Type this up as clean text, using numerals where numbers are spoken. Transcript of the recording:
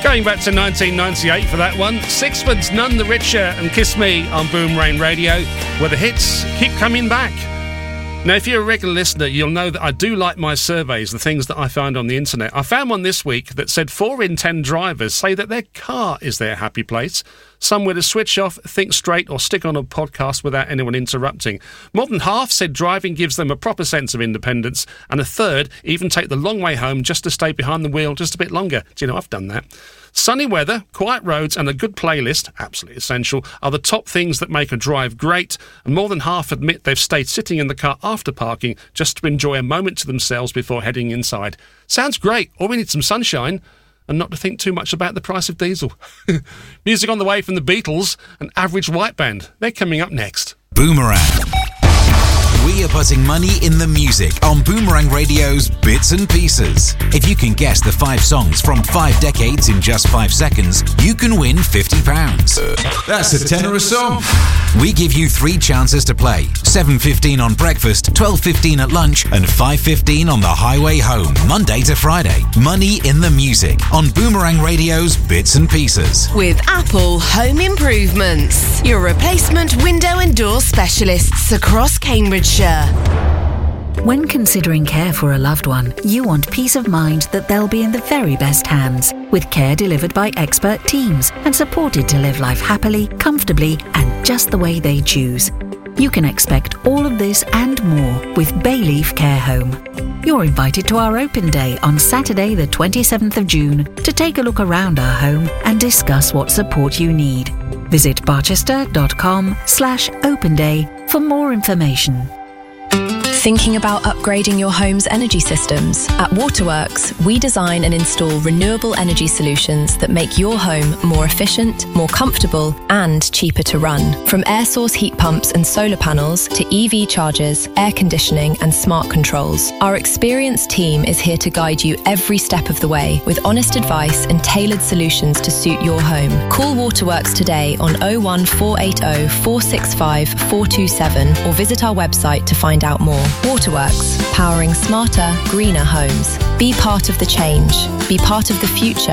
Going back to 1998 for that one. Sixpence None the Richer and Kiss Me on Boomerang Radio, where the hits keep coming back. Now, if you're a regular listener, you'll know that I do like my surveys, the things that I find on the internet. I found one this week that said 4 in 10 drivers say that their car is their happy place. Somewhere to switch off, think straight, or stick on a podcast without anyone interrupting. More than half said driving gives them a proper sense of independence, and a third even take the long way home just to stay behind the wheel just a bit longer. Do you know, I've done that. Sunny weather, quiet roads and a good playlist, absolutely essential, are the top things that make a drive great, and more than half admit they've stayed sitting in the car after parking just to enjoy a moment to themselves before heading inside. Sounds great. All we need some sunshine and not to think too much about the price of diesel. Music on the way from the Beatles and Average White Band. They're coming up next. Boomerang. We are putting money in the music on Boomerang Radio's Bits and Pieces. If you can guess the 5 songs from 5 decades in just 5 seconds, you can win £50. That's a tenner a song. We give you 3 chances to play. 7:15 on breakfast, 12:15 at lunch, and 5:15 on the highway home, Monday to Friday. Money in the music on Boomerang Radio's Bits and Pieces. With Apple Home Improvements, your replacement window and door specialists across Cambridgeshire. When considering care for a loved one, you want peace of mind that they'll be in the very best hands, with care delivered by expert teams and supported to live life happily, comfortably, and just the way they choose. You can expect all of this and more with Bayleaf Care Home. You're invited to our open day on Saturday the 27th of June to take a look around our home and discuss what support you need. Visit barchester.com/open day for more information. Thinking about upgrading your home's energy systems? At Waterworks, we design and install renewable energy solutions that make your home more efficient, more comfortable, and cheaper to run. From air source heat pumps and solar panels to EV chargers, air conditioning, and smart controls, our experienced team is here to guide you every step of the way with honest advice and tailored solutions to suit your home. Call Waterworks today on 01480 465 427 or visit our website to find out more. Waterworks, powering smarter, greener homes. Be part of the change. Be part of the future